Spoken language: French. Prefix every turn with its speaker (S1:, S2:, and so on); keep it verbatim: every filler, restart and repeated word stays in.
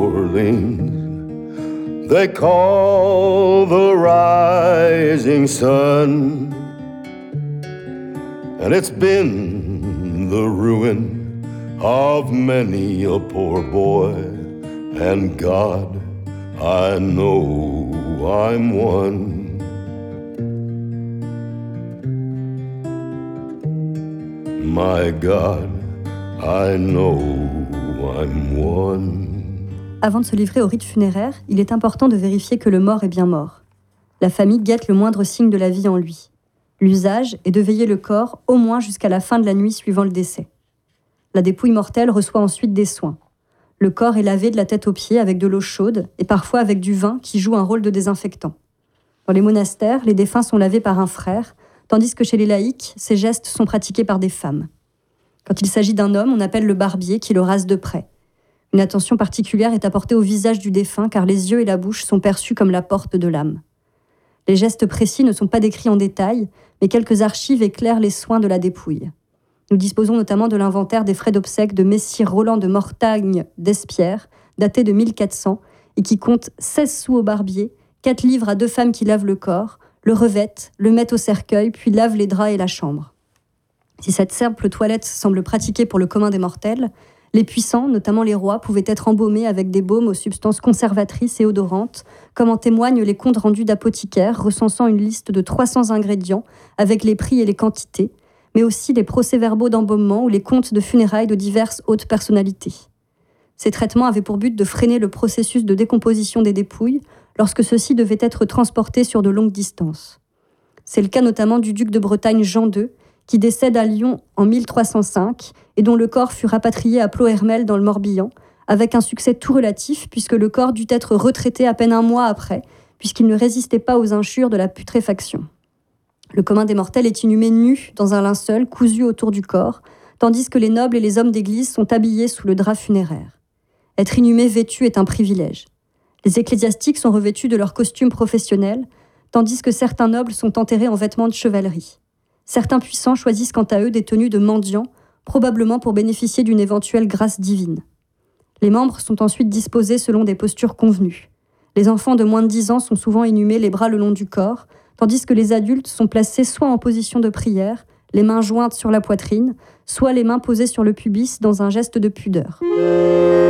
S1: Orleans, they call the rising sun, and it's been the ruin of many a poor boy, and God, I know I'm one. My God, I know I'm one.
S2: Avant de se livrer au rite funéraire, il est important de vérifier que le mort est bien mort. La famille guette le moindre signe de la vie en lui. L'usage est de veiller le corps au moins jusqu'à la fin de la nuit suivant le décès. La dépouille mortelle reçoit ensuite des soins. Le corps est lavé de la tête aux pieds avec de l'eau chaude et parfois avec du vin qui joue un rôle de désinfectant. Dans les monastères, les défunts sont lavés par un frère, tandis que chez les laïcs, ces gestes sont pratiqués par des femmes. Quand il s'agit d'un homme, on appelle le barbier qui le rase de près. Une attention particulière est apportée au visage du défunt car les yeux et la bouche sont perçus comme la porte de l'âme. Les gestes précis ne sont pas décrits en détail, mais quelques archives éclairent les soins de la dépouille. Nous disposons notamment de l'inventaire des frais d'obsèques de Messire Roland de Mortagne d'Espierres, daté de mille quatre cents, et qui compte seize sous au barbier, quatre livres à deux femmes qui lavent le corps, le revêtent, le mettent au cercueil, puis lavent les draps et la chambre. Si cette simple toilette semble pratiquée pour le commun des mortels, les puissants, notamment les rois, pouvaient être embaumés avec des baumes aux substances conservatrices et odorantes, comme en témoignent les comptes rendus d'apothicaires recensant une liste de trois cents ingrédients avec les prix et les quantités, mais aussi les procès-verbaux d'embaumement ou les comptes de funérailles de diverses hautes personnalités. Ces traitements avaient pour but de freiner le processus de décomposition des dépouilles lorsque ceux-ci devaient être transportés sur de longues distances. C'est le cas notamment du duc de Bretagne Jean deux, qui décède à Lyon en mille trois cent cinq et dont le corps fut rapatrié à Plohermel dans le Morbihan, avec un succès tout relatif puisque le corps dut être retraité à peine un mois après, puisqu'il ne résistait pas aux injures de la putréfaction. Le commun des mortels est inhumé nu dans un linceul cousu autour du corps, tandis que les nobles et les hommes d'église sont habillés sous le drap funéraire. Être inhumé vêtu est un privilège. Les ecclésiastiques sont revêtus de leurs costumes professionnels, tandis que certains nobles sont enterrés en vêtements de chevalerie. Certains puissants choisissent quant à eux des tenues de mendiants, probablement pour bénéficier d'une éventuelle grâce divine. Les membres sont ensuite disposés selon des postures convenues. Les enfants de moins de dix ans sont souvent inhumés les bras le long du corps, tandis que les adultes sont placés soit en position de prière, les mains jointes sur la poitrine, soit les mains posées sur le pubis dans un geste de pudeur.